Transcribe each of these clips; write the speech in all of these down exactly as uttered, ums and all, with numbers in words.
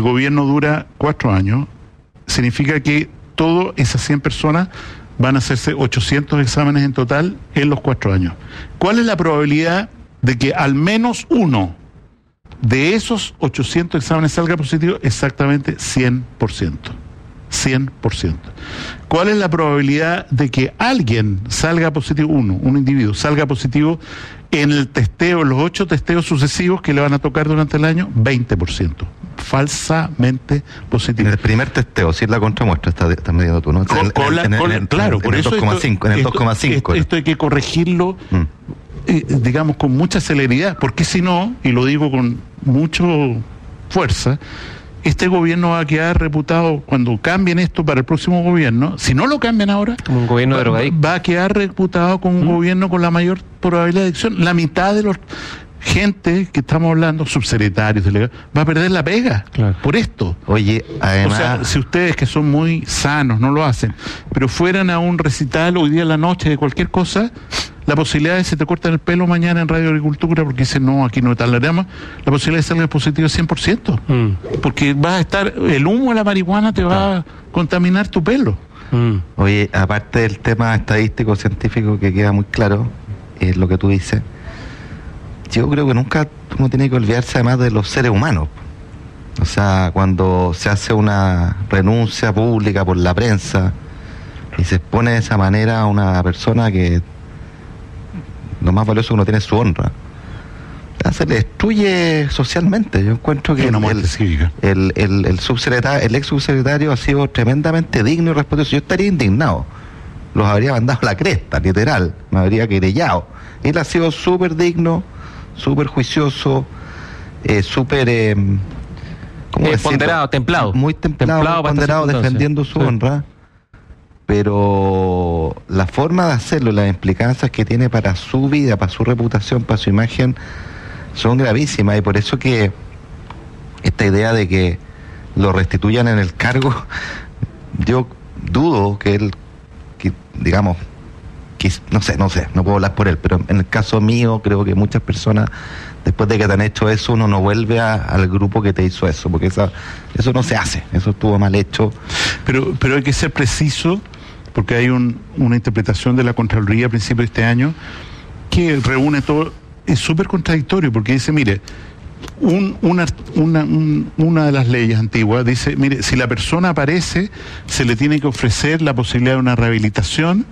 el gobierno dura cuatro años, significa que todas esas cien personas van a hacerse ochocientos exámenes en total en los cuatro años. ¿Cuál es la probabilidad de que al menos uno de esos ochocientos exámenes salga positivo? Exactamente cien por ciento. cien por ciento. ¿Cuál es la probabilidad de que alguien salga positivo, uno, un individuo, salga positivo en el testeo, los ocho testeos sucesivos que le van a tocar durante el año? veinte por ciento. Falsamente positivo. En el primer testeo, si es la contramuestra, está, está midiendo tú, ¿no? Con, en, con la, en, con en, la, claro, en, por en eso el dos coma cinco, en el dos coma cinco. Esto, esto hay que corregirlo, mm. eh, digamos, con mucha celeridad, porque si no, y lo digo con mucha fuerza, este gobierno va a quedar reputado, cuando cambien esto para el próximo gobierno, si no lo cambian ahora, como un gobierno de drogadictos, va a quedar reputado como un ¿Mm? gobierno con la mayor probabilidad de adicción. La mitad de los gente que estamos hablando, subsecretarios, delegados, va a perder la pega, claro, por esto. Oye, además... O sea, si ustedes que son muy sanos no lo hacen, pero fueran a un recital hoy día en la noche de cualquier cosa, la posibilidad de que se te corten el pelo mañana en Radio Agricultura porque dicen, no, aquí no talaremos, la posibilidad de salga positivo es cien por ciento. Mm. Porque vas a estar, el humo de la marihuana te va a contaminar tu pelo. Mm. Oye, aparte del tema estadístico, científico, que queda muy claro, es lo que tú dices, yo creo que nunca uno tiene que olvidarse además de los seres humanos. O sea, cuando se hace una renuncia pública por la prensa y se expone de esa manera a una persona que lo más valioso que uno tiene es su honra, se le destruye socialmente. Yo encuentro que el, el, el, el, el subsecretario, el ex subsecretario ha sido tremendamente digno y respetuoso. Yo estaría indignado, los habría mandado a la cresta, literal, me habría querellado. Él ha sido súper digno, súper juicioso, eh, súper eh, eh, ponderado, templado, muy templado, templado muy ponderado, defendiendo su sí. honra, pero la forma de hacerlo, las implicancias que tiene para su vida, para su reputación, para su imagen, son gravísimas, y por eso que esta idea de que lo restituyan en el cargo, yo dudo que él, que, digamos, no sé, no sé, no puedo hablar por él, pero en el caso mío creo que muchas personas, después de que te han hecho eso, uno no vuelve a, al grupo que te hizo eso, porque esa, eso no se hace, eso estuvo mal hecho. Pero pero hay que ser preciso, porque hay un, una interpretación de la Contraloría a principios de este año que reúne todo, es súper contradictorio, porque dice, mire, un, una, una, un, una de las leyes antiguas dice, mire, si la persona aparece, se le tiene que ofrecer la posibilidad de una rehabilitación.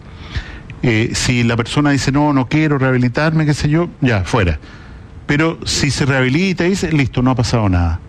Eh, si la persona dice, no, no quiero rehabilitarme, qué sé yo, ya, fuera. Pero si se rehabilita y dice, listo, no ha pasado nada.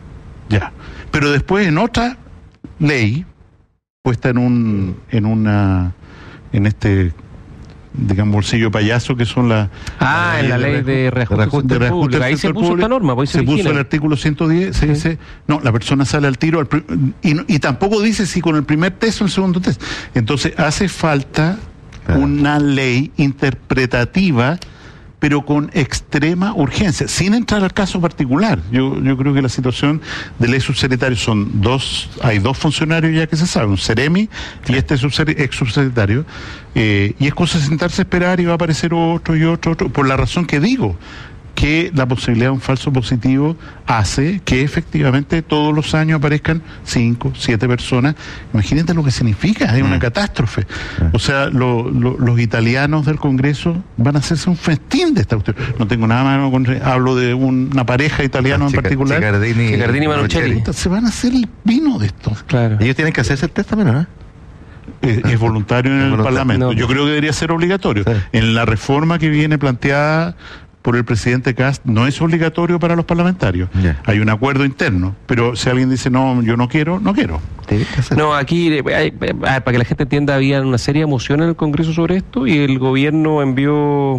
Ya. Pero después en otra ley, puesta en un, en una, en este, digamos, bolsillo payaso, que son las... Ah, la en la ley de reajuste del público. Ahí se puso esta norma, pues se puso el artículo ciento diez, se sí. dice, no, la persona sale al tiro, al, y, y tampoco dice si con el primer test o el segundo test. Entonces hace falta una ley interpretativa, pero con extrema urgencia, sin entrar al caso particular. Yo yo creo que la situación del ex subsecretario son dos, hay dos funcionarios ya que se sabe, un Ceremi y este ex subsecretario, eh, y es cosa de sentarse a esperar y va a aparecer otro y otro, otro, por la razón que digo, que la posibilidad de un falso positivo hace que efectivamente todos los años aparezcan cinco, siete personas. Imagínate lo que significa, es una mm. catástrofe. Mm. O sea, lo, lo, los italianos del Congreso van a hacerse un festín de esta cuestión. No tengo nada más con... Hablo de un, una pareja italiana en chica, particular. Cicardini, Cicardini y Manuccelli. Se van a hacer el vino de esto. Claro. Ellos tienen que hacerse el test también, ¿no? Es, es voluntario en es el voluntario. Parlamento. No. Yo creo que debería ser obligatorio. Sí. En la reforma que viene planteada por el presidente Kast, no es obligatorio para los parlamentarios. Yeah. Hay un acuerdo interno, pero si alguien dice, no, yo no quiero, no quiero. No, aquí, hay, para que la gente entienda, había una seria emoción en el Congreso sobre esto y el gobierno envió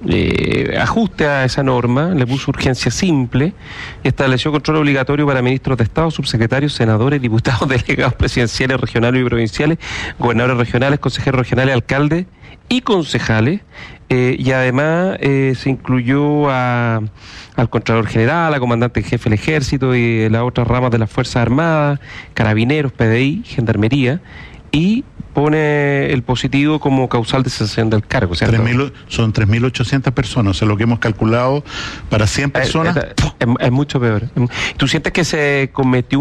eh, ajuste a esa norma, le puso urgencia simple y estableció control obligatorio para ministros de Estado, subsecretarios, senadores, diputados, delegados presidenciales, regionales y provinciales, gobernadores regionales, consejeros regionales, alcaldes y concejales. Eh, y además eh, se incluyó a, al Contralor General, al Comandante en Jefe del Ejército y las otras ramas de las Fuerzas Armadas, Carabineros, P D I, Gendarmería, y pone el positivo como causal de cesación del cargo. ¿Cierto? tres mil, son tres mil ochocientas personas, o sea, lo que hemos calculado para cien personas. Es, es, es, es mucho peor. ¿Tú sientes que se cometió